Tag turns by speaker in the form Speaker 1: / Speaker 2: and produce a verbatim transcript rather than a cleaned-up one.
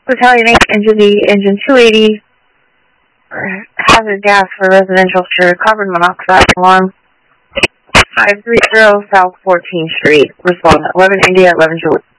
Speaker 1: Battalion eight, Engine D, Engine two eighty, hazard gas for residential shared carbon monoxide alarm, five three zero South fourteenth Street. Respond, eleven India, eleven Julie.